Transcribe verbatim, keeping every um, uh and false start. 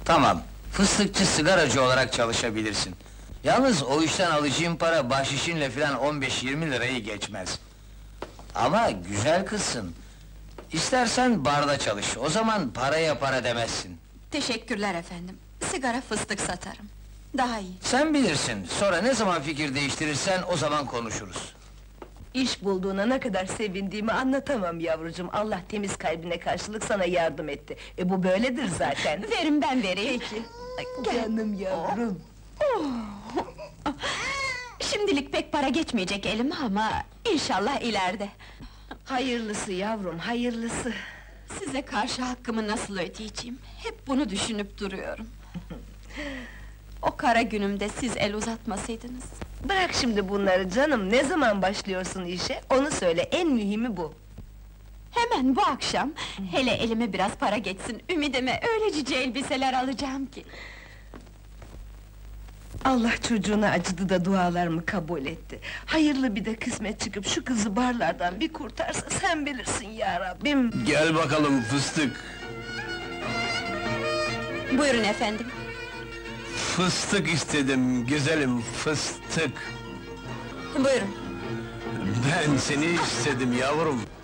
Tamam, fıstıkçı sigaracı olarak çalışabilirsin. Yalnız o işten alacağın para bahşişinle filan on beş yirmi lirayı geçmez. Ama güzel kızsın. İstersen barda çalış, o zaman paraya para demezsin. Teşekkürler efendim. Sigara fıstık satarım. Daha iyi. Sen bilirsin, sonra ne zaman fikir değiştirirsen o zaman konuşuruz. İş bulduğuna ne kadar sevindiğimi anlatamam yavrucuğum. Allah temiz kalbine karşılık sana yardım etti. E bu böyledir zaten. Verin ben vereyim. Peki. Gel. Canım yavrum. Şimdilik pek para geçmeyecek elime ama inşallah ileride. Hayırlısı yavrum, hayırlısı. Size karşı hakkımı nasıl ödeyeceğim? Hep bunu düşünüp duruyorum. O kara günümde siz el uzatmasaydınız. Bırak şimdi bunları canım, ne zaman başlıyorsun işe? Onu söyle, en mühimi bu. Hemen bu akşam, hele elime biraz para geçsin, ümidime öyle cici elbiseler alacağım ki. Allah çocuğuna acıdı da dualarımı kabul etti. Hayırlı bir de kısmet çıkıp şu kızı barlardan bir kurtarsa sen bilirsin ya Rabbim. Gel bakalım fıstık! Buyurun efendim. Fıstık istedim, güzelim fıstık! Buyurun. Ben seni istedim yavrum!